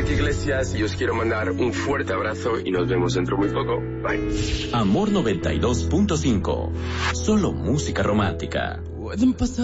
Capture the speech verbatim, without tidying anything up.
Enrique Iglesias y os quiero mandar un fuerte abrazo y nos vemos dentro muy poco. Bye. Amor noventa y dos punto cinco. Solo música romántica. Pueden pasar